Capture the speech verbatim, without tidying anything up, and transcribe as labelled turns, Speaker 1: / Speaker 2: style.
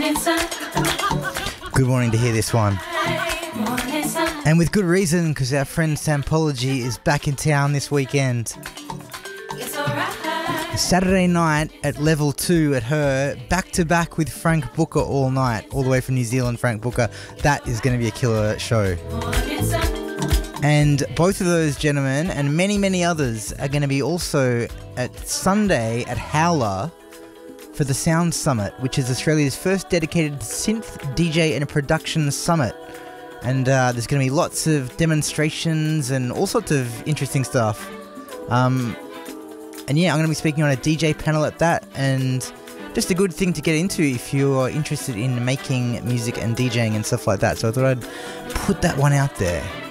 Speaker 1: Good morning to hear this one. And with good reason, because our friend Sampology is back in town this weekend. Saturday night at level two at her, back to back with Frank Booker all night, all the way from New Zealand, Frank Booker. That is going to be a killer show. And both of those gentlemen and many, many others are going to be also at Sunday at Howler for the Sound Summit, which is Australia's first dedicated synth, D J and production summit. And uh, there's going to be lots of demonstrations and all sorts of interesting stuff. Um, and yeah, I'm going to be speaking on a D J panel at that, and just a good thing to get into if you're interested in making music and DJing and stuff like that. So I thought I'd put that one out there.